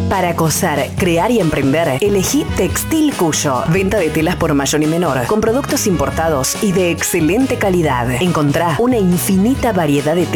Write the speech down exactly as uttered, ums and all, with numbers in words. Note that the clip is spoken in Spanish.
Para coser, crear y emprender, elegí Textil Cuyo. Venta de telas por mayor y menor, con productos importados y de excelente calidad. Encontrá una infinita variedad de telas